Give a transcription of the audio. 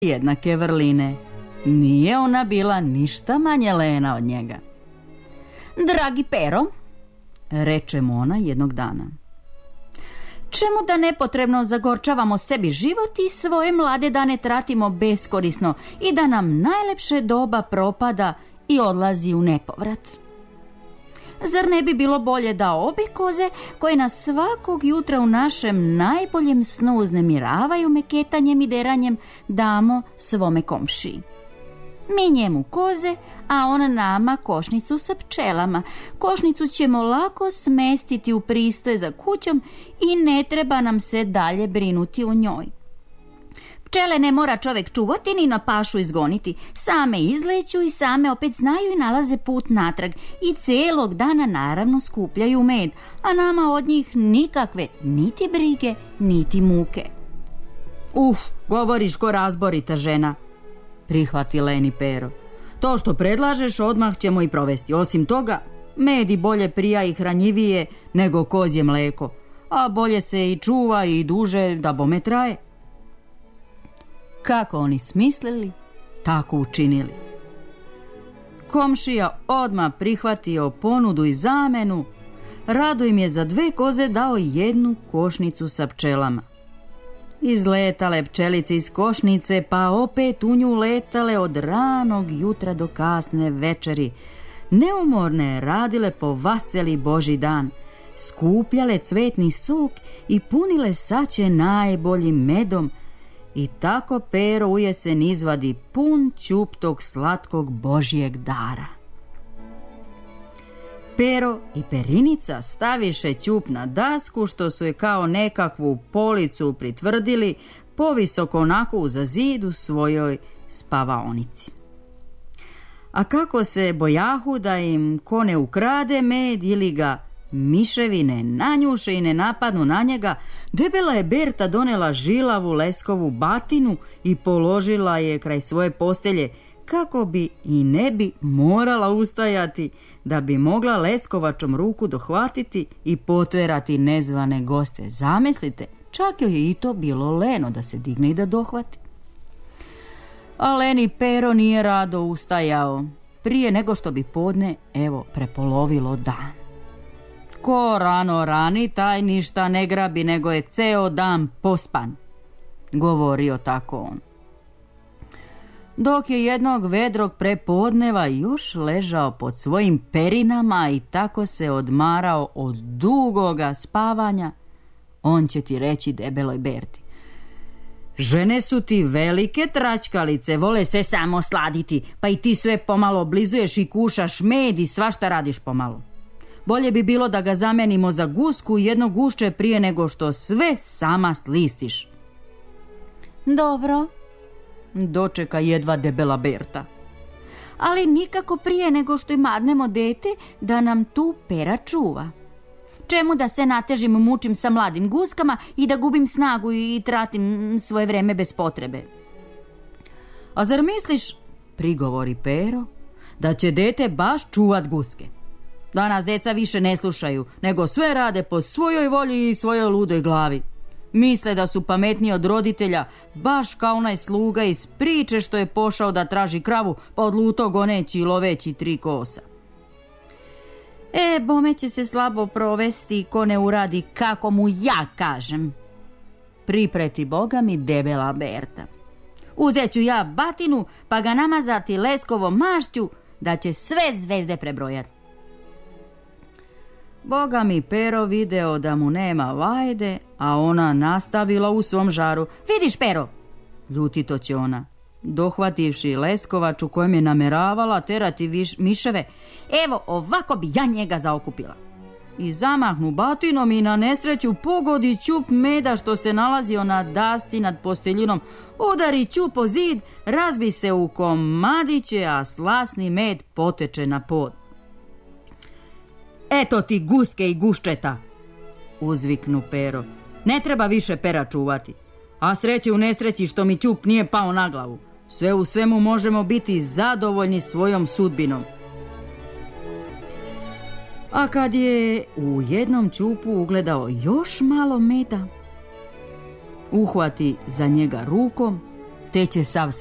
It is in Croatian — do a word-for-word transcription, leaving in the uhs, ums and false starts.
jednake vrline. Nije ona bila ništa manje lena od njega. Dragi Pero, reče mu ona jednog dana, čemu da nepotrebno zagorčavamo sebi život i svoje mlade dane tratimo beskorisno i da nam najlepše doba propada i odlazi u nepovrat? Zar ne bi bilo bolje da obe koze, koje nas svakog jutra u našem najboljem snu uznemiravaju meketanjem i deranjem, damo svome komšiji? Mi njemu koze, a on nama košnicu sa pčelama. Košnicu ćemo lako smestiti u pristoj za kućom i ne treba nam se dalje brinuti u njoj. Pčele ne mora čovjek čuvati ni na pašu izgoniti. Same izleću i same opet znaju i nalaze put natrag i celog dana naravno skupljaju med, a nama od njih nikakve niti brige, niti muke. Uf, govoriš ko razborita žena, prihvati leni Pero. To što predlažeš odmah ćemo i provesti. Osim toga, med i bolje prija i hranjivije nego kozje mleko, a bolje se i čuva i duže da bome traje. Kako oni smislili, tako učinili. Komšija odmah prihvatio ponudu i zamenu. Rado im je za dve koze dao jednu košnicu sa pčelama. Izletale pčelice iz košnice, pa opet u nju letale od ranog jutra do kasne večeri. Neumorne radile po vasceli Božji dan, skupljale cvetni sok i punile saće najboljim medom. I tako Pero u jesen izvadi pun ćup tog slatkog Božjeg dara. Pero i Perinica staviše ćup na dasku, što su je kao nekakvu policu pritvrdili povisoko onako uza zid u svojoj spavaonici. A kako se bojahu da im ko ne ukrade med ili ga miševi ne nanjuše i ne napadnu na njega, debela je Berta donela žilavu leskovu batinu i položila je kraj svoje postelje, kako bi i ne bi morala ustajati, da bi mogla leskovačom ruku dohvatiti i potverati nezvane goste. Zamislite, čak joj je i to bilo leno da se digne i da dohvati. A leni Pero nije rado ustajao, prije nego što bi podne, evo, prepolovilo dan. Ko rano rani, taj ništa ne grabi, nego je ceo dan pospan, govorio tako on. Dok je jednog vedrog prepodneva još ležao pod svojim perinama i tako se odmarao od dugoga spavanja, on će ti reći debeloj Berti: žene su ti velike tračkalice, vole se samo sladiti, pa i ti sve pomalo oblizuješ i kušaš med i svašta radiš pomalo. Bolje bi bilo da ga zamenimo za gusku i jedno gušće prije nego što sve sama slistiš. Dobro, dočeka jedva debela Berta. Ali nikako prije nego što imadnemo dete da nam tu Pera čuva. Čemu da se natežim, mučim sa mladim guskama i da gubim snagu i tratim svoje vreme bez potrebe? A zar misliš, prigovori Pero, da će dete baš čuvat guske? Danas deca više ne slušaju, nego sve rade po svojoj volji i svojoj ludoj glavi. Misle da su pametniji od roditelja, baš kao onaj sluga iz priče što je pošao da traži kravu, pa odluto goneći i loveći tri kosa. E, bome će se slabo provesti ko ne uradi kako mu ja kažem, pripreti Boga mi debela Berta. Uzet ću ja batinu pa ga namazati leskovom mašću da će sve zvezde prebrojati. Boga mi Pero video da mu nema vajde, a ona nastavila u svom žaru: vidiš, Pero, ljutito će ona, dohvativši leskovač u kojem je nameravala terati viš, miševe, evo ovako bi ja njega zaokupila. I zamahnu batinom i na nesreću pogodi ćup meda što se nalazio na dasci nad posteljinom, udari ćup o zid, razbi se u komadiće, a slasni med poteče na pod. Eto ti guske i guščeta, uzviknu Pero. Ne treba više Pera čuvati, a sreće u nesreći što mi ćup nije pao na glavu. Sve u svemu možemo biti zadovoljni svojom sudbinom. A kad je u jednom ćupu ugledao još malo meda, uhvati za njega rukom te će sav